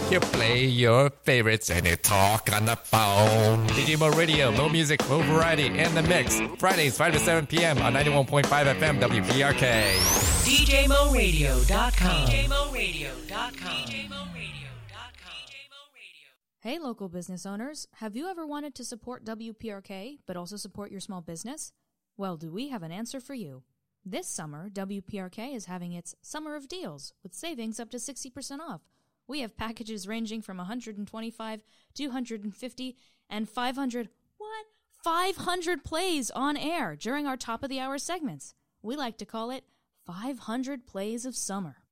You play your favorites and you talk on the phone. DJ Mo Radio, Mo music, Mo variety, in the mix. Fridays, 5 to 7 p.m. on 91.5 FM WPRK. DJMoRadio.com. Hey, local business owners. Have you ever wanted to support WPRK, but also support your small business? Well, do we have an answer for you. This summer, WPRK is having its Summer of Deals with savings up to 60% off. We have packages ranging from $125, $250, and $500. What? 500 plays on air during our top of the hour segments. We like to call it 500 Plays of Summer.